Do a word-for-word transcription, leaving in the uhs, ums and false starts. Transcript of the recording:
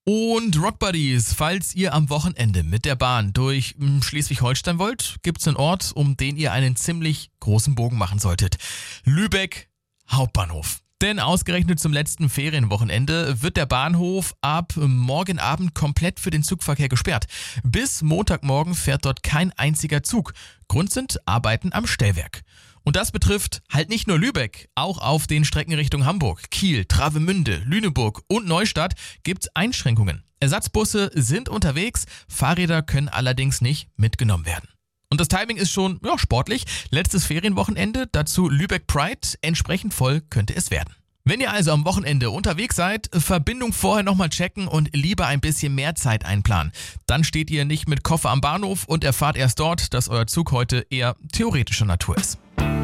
Und Rock Buddies, falls ihr am Wochenende mit der Bahn durch hm, Schleswig-Holstein wollt, gibt's einen Ort, um den ihr einen ziemlich großen Bogen machen solltet. Lübeck Hauptbahnhof. Denn ausgerechnet zum letzten Ferienwochenende wird der Bahnhof ab morgen Abend komplett für den Zugverkehr gesperrt. Bis Montagmorgen fährt dort kein einziger Zug. Grund sind Arbeiten am Stellwerk. Und das betrifft halt nicht nur Lübeck, auch auf den Strecken Richtung Hamburg, Kiel, Travemünde, Lüneburg und Neustadt gibt's Einschränkungen. Ersatzbusse sind unterwegs, Fahrräder können allerdings nicht mitgenommen werden. Und das Timing ist schon ja, sportlich. Letztes Ferienwochenende, dazu Lübeck Pride, entsprechend voll könnte es werden. Wenn ihr also am Wochenende unterwegs seid, Verbindung vorher nochmal checken und lieber ein bisschen mehr Zeit einplanen. Dann steht ihr nicht mit Koffer am Bahnhof und erfahrt erst dort, dass euer Zug heute eher theoretischer Natur ist.